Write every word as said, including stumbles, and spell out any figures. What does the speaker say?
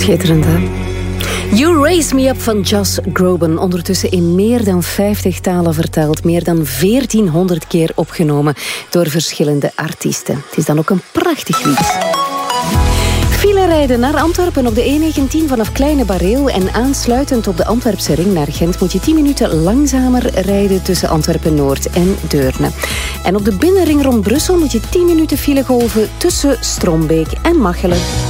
Schitterend, hè? You Raise Me Up van Josh Groban. Ondertussen in meer dan vijftig talen vertaald. Meer dan veertienhonderd keer opgenomen door verschillende artiesten. Het is dan ook een prachtig lied. File rijden naar Antwerpen op de E negentien vanaf Kleine Bareel en aansluitend op de Antwerpse ring naar Gent moet je tien minuten langzamer rijden tussen Antwerpen-Noord en Deurne. En op de binnenring rond Brussel moet je tien minuten file golven tussen Strombeek en Machelen.